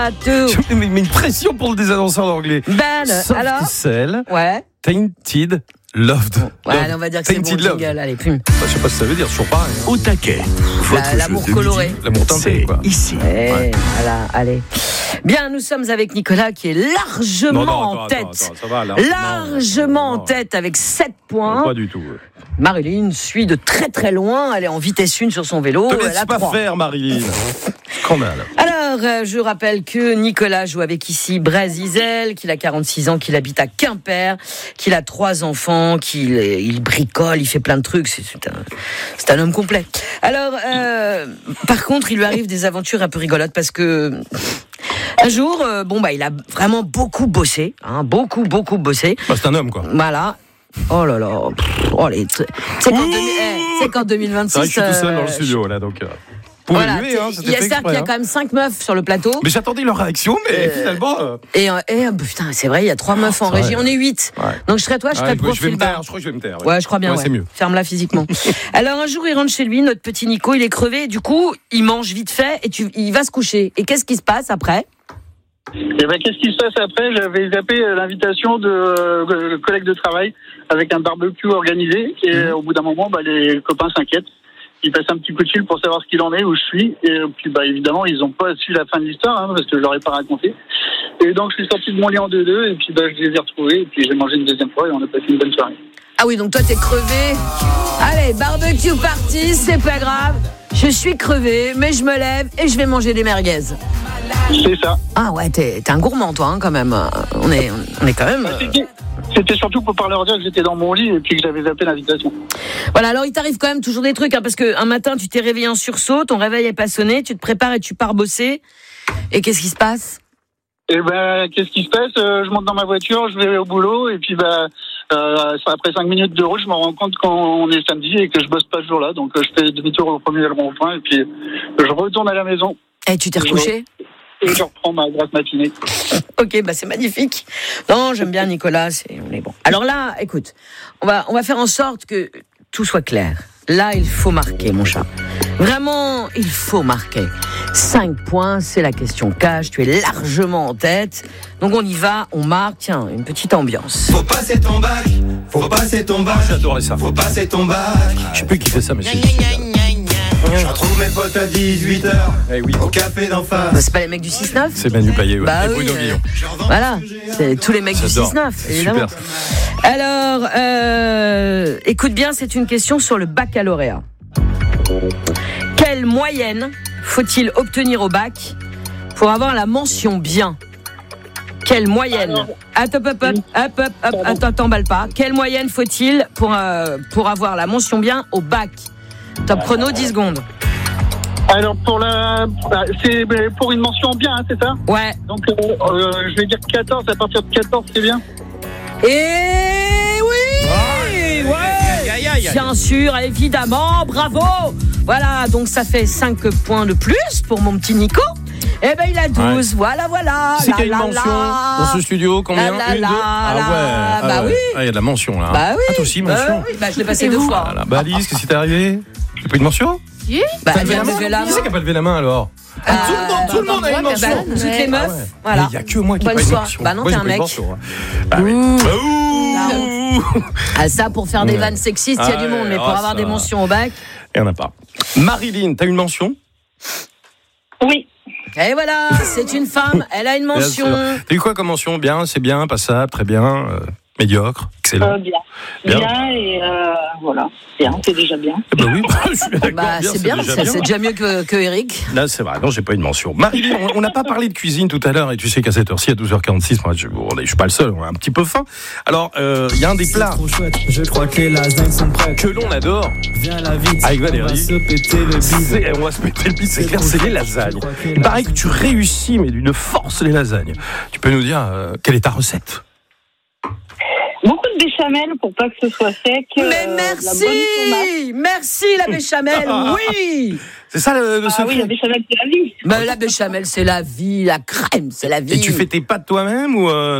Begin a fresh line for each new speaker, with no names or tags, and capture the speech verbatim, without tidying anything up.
tomato.
Je mets une pression pour le désannonceur d'anglais.
Ben,
Soft
alors
Cell,
Ouais.
Tainted Loved.
Ouais,
Loved.
allez, on va dire que c'est bon
Tainted Loved.
jingle. Allez, plume.
Enfin, je sais pas ce que ça veut dire, toujours pareil. Hein.
Au taquet.
La- l'amour
jeu de
coloré.
midi,
L'amour teinté,
c'est
quoi.
ici.
Eh,
Ouais.
Voilà, allez. Bien, nous sommes avec Nicolas qui est largement
Non, non,
en
attends,
tête.
attends, attends, ça va, là.
Largement
Non,
en tête avec sept points.
Pas du tout.
Marilyn suit de très très loin. Elle est en vitesse une sur son vélo.
Te
Elle
laisse
a
pas
trois.
faire, Marilyn. Scandale.
Alors, euh, je rappelle que Nicolas joue avec ici Brézizel, qu'il a quarante-six ans, qu'il habite à Quimper, qu'il a trois enfants, qu'il il bricole, il fait plein de trucs. C'est, c'est, un, c'est un homme complet. Alors, euh, par contre, il lui arrive des aventures un peu rigolotes parce que un jour, euh, bon bah, il a vraiment beaucoup bossé, hein, beaucoup beaucoup bossé.
Bah, c'est un homme, quoi.
Voilà. Oh là là. Pff, oh les. C'est qu'en, deux mille eh, c'est qu'en deux mille vingt-six.
C'est vrai que je suis tout seul dans le
euh,
studio, là, donc. Euh... Vous pouvez
Voilà,
huer, hein,
il
c'était
y a
fait
certes
exprès,
qu'il y a
hein.
quand même cinq meufs sur le plateau.
Mais j'attendais leur réaction, mais
Euh,
finalement. Euh...
Et, euh, et euh, putain, c'est vrai, il y a trois meufs en
c'est
régie.
vrai.
On est huit.
Ouais.
Donc je serais toi, je serais
Ouais, je vais
profil
me
bas.
taire, je crois que je vais me taire.
Ouais, je crois bien.
Ouais,
Ouais.
c'est mieux.
Ferme-la physiquement. Alors un jour, il rentre chez lui, notre petit Nico, il est crevé. Et du coup, il mange vite fait et tu, il va se coucher. Et qu'est-ce qui se passe après?
Et ben, qu'est-ce qui se passe après? J'avais zappé l'invitation de euh, collègues de travail avec un barbecue organisé. Et
Mmh.
au bout d'un moment, bah, les copains s'inquiètent. Ils passent un petit coup de fil pour savoir ce qu'il en est, où je suis. Et puis, bah, évidemment, ils n'ont pas su la fin de l'histoire, hein, parce que je leur ai pas raconté. Et donc, je suis sorti de mon lit en deux-deux. Et puis, bah, je les ai retrouvés. Et puis, j'ai mangé une deuxième fois et on a passé une bonne soirée.
Ah oui, donc toi, t'es crevé. Allez, barbecue party, c'est pas grave. Je suis crevé, mais je me lève et je vais manger des merguez.
C'est ça.
Ah ouais, t'es, t'es un gourmand, toi, hein, quand même. On est, on est quand même. euh,
C'était, c'était surtout pour pas leur dire que j'étais dans mon lit et puis que j'avais zappé l'invitation.
Voilà, alors il t'arrive quand même toujours des trucs, hein, parce qu'un matin, tu t'es réveillé en sursaut, ton réveil est pas sonné, tu te prépares et tu pars bosser. Et qu'est-ce qui se passe?
Et ben, qu'est-ce qui se passe? Euh, Je monte dans ma voiture, je vais au boulot, et puis bah, euh, après cinq minutes de route, je me rends compte qu'on est samedi et que je bosse pas ce jour-là. Donc, euh, je fais demi-tour au premier rond-point, et puis je retourne à la maison
Eh, tu t'es recouché?
et je reprends ma grasse matinée.
Ok, bah c'est magnifique. Non, j'aime bien Nicolas, c'est, on est bon. Alors là, écoute, on va, on va faire en sorte que tout soit clair. Là, il faut marquer, mon chat. Vraiment, il faut marquer. Cinq points, c'est la question cash. Tu es largement en tête. Donc on y va, on marque. Tiens, une petite ambiance.
Faut passer ton bac, faut passer ton bac,
J'adorais ça.
faut passer ton bac.
Je sais plus qui fait ça, mais c'est.
Je retrouve mes potes à dix-huit heures
Eh oui.
au café d'en face.
Bah, c'est pas les mecs du six neuf?
C'est Manu Payet, ouais.
Bah
Et
oui,
Bruno
euh,
Guillon.
voilà, c'est tous les mecs du
J'adore.
six neuf,
C'est
évidemment.
super.
Alors, euh, écoute bien, c'est une question sur le baccalauréat. Quelle moyenne faut-il obtenir au bac pour avoir la mention bien? Quelle moyenne?
Alors,
Attends, hop, hop, hop, hop, hop, hop, attends, t'emballe pas. Quelle moyenne faut-il pour, euh, pour avoir la mention bien au bac? Top chrono, dix secondes.
Alors, pour la, bah, c'est pour une mention bien, hein, c'est ça?
Ouais.
Donc, euh, euh, je vais dire quatorze, à partir de quatorze, c'est bien?
Et oui, ouais, bien sûr, évidemment, bravo. Voilà, donc ça fait cinq points de plus pour mon petit Nico. Eh ben il a douze,
Ouais.
voilà, voilà.
C'est
La,
qu'il y a
la,
une mention
la.
dans ce studio, combien?
La, la,
Une,
la,
deux Ah
la.
ouais, ah
Bah
ouais.
oui.
Ah, il y a de la mention, là. hein.
Bah oui.
Ah, toi aussi,
Bah
mention.
oui, bah je l'ai passé deux fois.
Voilà. Bah, Alice, qu'est-ce qui t'est arrivé? T'as pas eu de mention?
Bah,
T'as
elle vient de lever la
Qui c'est
main.
qui a pas levé la main, alors?
Ah,
tout le monde, tout le monde a une
bah,
mention.
bah, toutes les meufs,
Ah ouais.
voilà.
Mais il y a que moi qui n'ai
Bonne
pas une
soirée.
mention.
Bah non,
Moi,
t'es
j'ai
un
pas eu de
mec.
mention, hein. Bah oui.
Ouh.
Bah, ouh.
Ah, ça, pour faire des
Ouais.
vannes sexistes, il y a
Ah
du monde,
ouais,
mais pour
ah,
avoir
ça.
des mentions au bac.
Il y en a pas. Marilyn, t'as une mention?
Oui.
Et voilà, c'est une femme, elle a une
Bien sûr.
mention.
T'as eu quoi comme mention? Bien, c'est bien, passable, très bien, euh, médiocre, excellent.
Euh, bien.
Bien.
Bien. et euh, voilà. Bien, c'est déjà bien.
Eh ben oui, je suis d'accord.
Bah, c'est bien,
déjà
c'est, c'est déjà mieux que, que Eric.
Là, c'est vrai. Non, j'ai pas une mention. Marilyn, on- on n'a pas parlé de cuisine tout à l'heure, et tu sais qu'à cette heure-ci, à douze heures quarante-six, moi, je, on est- je suis pas le seul, on a un petit peu faim. Alors, euh, il y a un des plats
Trop chouette, je crois que les lasagnes sont prêtes.
que l'on adore.
Viens la vite,
Avec
on va
Valérie.
se péter le bide.
C'est- on va se péter le bide, c'est clair, c'est les lasagnes. Il paraît que tu réussis, mais d'une force, les lasagnes. Tu peux nous dire euh, quelle est ta recette?
Beaucoup de béchamel pour pas que ce soit sec.
Mais
euh, de la bonne tomate.
merci, merci la béchamel, oui.
C'est ça le, le
Ah
secret?
oui, la béchamel, c'est la vie.
Mais la béchamel, c'est la vie, la crème, c'est la vie.
Et tu fais tes pâtes toi-même ou euh,